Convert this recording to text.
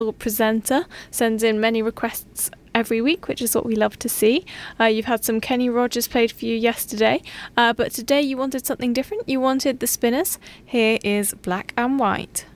presenter sends in many requests every week, which is what we love to see. You've had some Kenny Rogers played for you yesterday, but today you wanted something different. You wanted the Spinners. Here is Black and White.